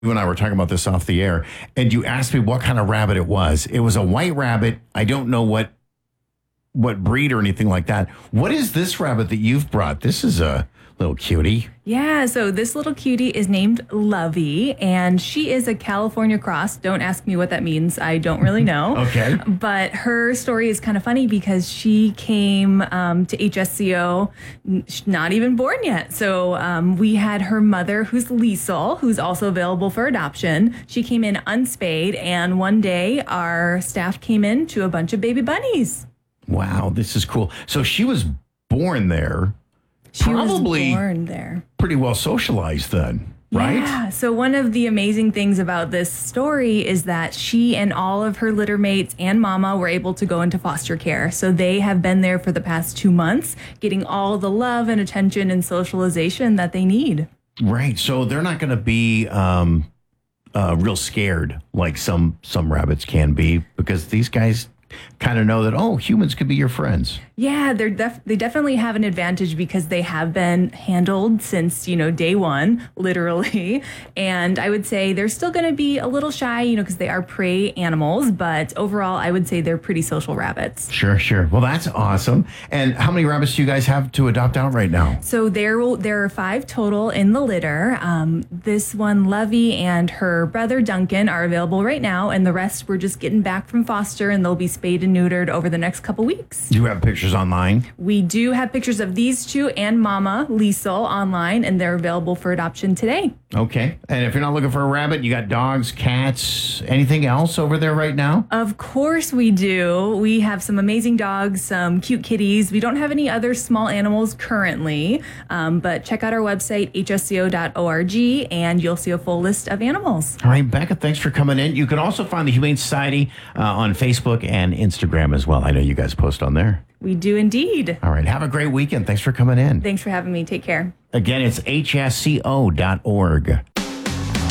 You and I were talking about this off the air, and you asked me what kind of rabbit it was. It was a white rabbit. I don't know what breed or anything like that. What is this rabbit that you've brought? This is a little cutie. Yeah, so this little cutie is named Lovey, and she is a California cross. Don't ask me what that means. I don't really know. Okay. But her story is kind of funny because she came to HSCO not even born yet. So we had her mother, who's Liesel, who's also available for adoption. She came in unspayed, and one day our staff came in to a bunch of baby bunnies. Wow, this is cool. So she was born there. She Probably was born there. Pretty well socialized then, right? Yeah. So one of the amazing things about this story is that she and all of her litter mates and mama were able to go into foster care. So they have been there for the past 2 months, getting all the love and attention and socialization that they need. Right. So they're not going to be real scared like some rabbits can be, because these guys kind of know that, oh, humans could be your friends. Yeah, they definitely have an advantage because they have been handled since, day one, literally. And I would say they're still going to be a little shy, because they are prey animals. But overall, I would say they're pretty social rabbits. Sure. Well, that's awesome. And how many rabbits do you guys have to adopt out right now? So there are 5 total in the litter. This one, Lovey, and her brother Duncan are available right now. And the rest we're just getting back from foster, and they'll be spayed and neutered over the next couple weeks. Do you have pictures online? We do have pictures of these 2 and Mama Liesel online, and they're available for adoption today. Okay. And if you're not looking for a rabbit, you got dogs, cats, anything else over there right now? Of course we do. We have some amazing dogs, some cute kitties. We don't have any other small animals currently, but check out our website, hsco.org, and you'll see a full list of animals. All right, Becca, thanks for coming in. You can also find the Humane Society on Facebook and Instagram as well. I know you guys post on there. We do indeed. All right, have a great weekend. Thanks for coming in. Thanks for having me. Take care. Again, it's hsco.org.